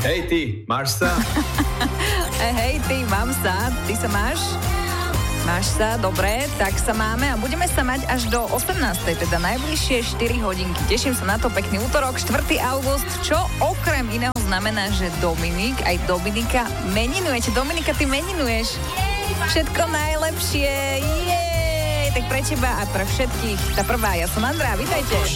Hej ty, máš sa? Hej ty, mám sa. Ty sa máš? Máš sa, dobre, tak sa máme a budeme sa mať až do 18. teda najbližšie 4 hodinky. Teším sa na to, pekný útorok, 4. august, čo okrem iného znamená, že Dominik, aj Dominika meninujete. Dominika, ty meninuješ. Všetko najlepšie, jej! Tak pre teba a pre všetkých. Tá prvá, ja som Andrá, vítajte.